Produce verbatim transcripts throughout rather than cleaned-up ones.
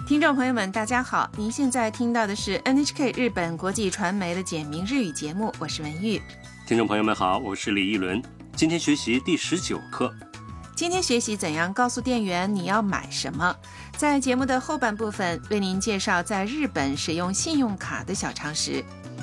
听众朋友们大家好，您现在听到的是 N H K 日本国际传媒的简明日语节目，我是文玉。 听众朋友们好，我是李一伦。今天学习第十九课。 今天学习怎样告诉店员你要买什么。在节目的后半部分为您介绍在日本使用信用卡的小常识。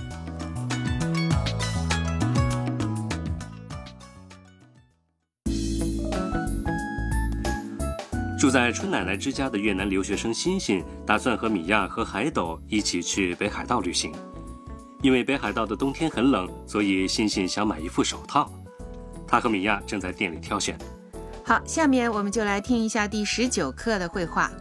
住在春奶奶之家的越南留学生欣欣打算和米娅和海斗一起去北海道旅行。因为北海道的冬天很冷，所以欣欣想买一副手套。他和米娅正在店里挑选。 好，下面我们就来听一下第十九课的绘画。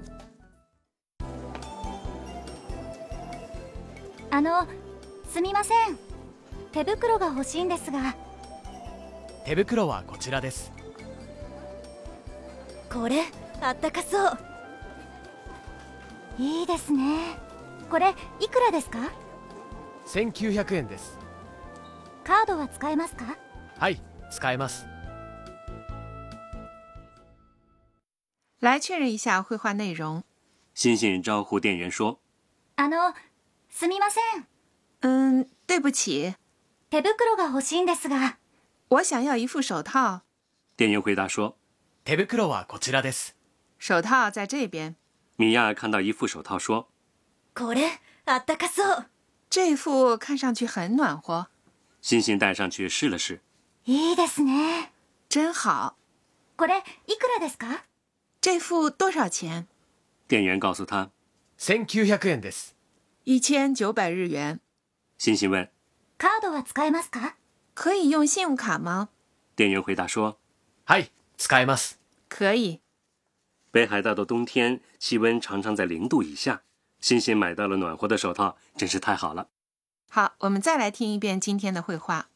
あの、すみません。手袋が欲しいんですが。 手袋はこちらです。 これあったかそう。いいですね。これいくらですか？ せんきゅうひゃくえんです。 カードは使えますか？ はい、使えます。 来确认一下绘画内容。 欣欣招呼店员说：“ あの、すみません。 嗯，对不起， 手袋が欲しいんですが。 我想要一副手套。” 店员回答说：“ 手袋はこちらです。 手套在这边。” 米娅看到一副手套说：“ これあったかそう。 这副看上去很暖和。” 欣欣戴上去试了试。 いいですね。 真好。 これいくらですか？ 这副多少钱？ 店员告诉他せんきゅうひゃくえんです。 一千九百日元。 欣欣问：“ カードは使えますか？ 可以用信用卡吗？” 店员回答说：“ はい、使えます。” 可以。 北海道的冬天气温常常在零度以下，欣欣买到了暖和的手套，真是太好了。 好，我们再来听一遍今天的绘画。